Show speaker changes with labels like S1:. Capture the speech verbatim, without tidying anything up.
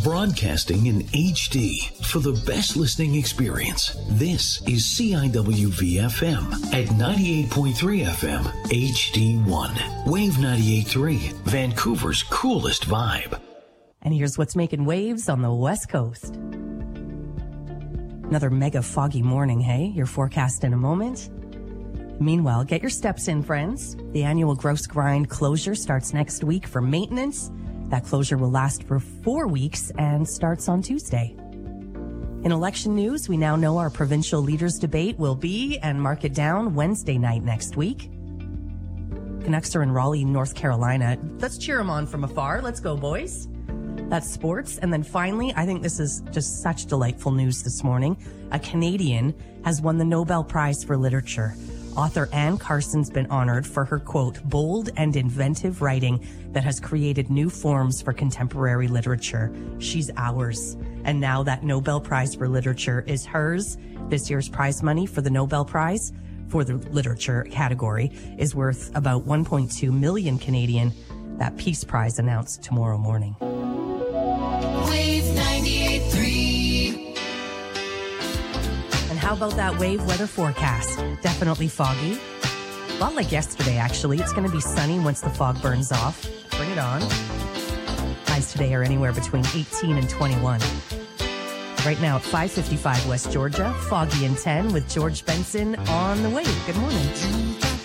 S1: Broadcasting in H D for the best listening experience. This is C I W V F M at ninety-eight point three F M H D one. Wave ninety-eight point three, Vancouver's coolest vibe.
S2: And here's what's making waves on the West Coast. Another mega foggy morning, hey? Your forecast in a moment. Meanwhile, get your steps in, friends. The annual Gross Grind closure starts next week for maintenance. That closure will last for four weeks and starts on Tuesday. In election news, we now know our provincial leaders debate will be, and mark it down, Wednesday night next week. Canucks are in Raleigh, North Carolina. Let's cheer them on from afar. Let's go, boys. That's sports. And then finally, I think this is just such delightful news this morning. A Canadian has won the Nobel Prize for Literature. Author Anne Carson's been honored for her, quote, bold and inventive writing that has created new forms for contemporary literature. She's ours. And now that Nobel Prize for Literature is hers. This year's prize money for the Nobel Prize for the literature category is worth about one point two million Canadian. That Peace Prize announced tomorrow morning.
S3: Wave ninety-eight point three.
S2: And how about that wave weather forecast? Definitely foggy. A lot like yesterday, actually. It's going to be sunny once the fog burns off. Bring it on. Highs today are anywhere between eighteen and twenty-one. Right now at five fifty-five West Georgia, foggy and ten with George Benson on the wave. Good morning.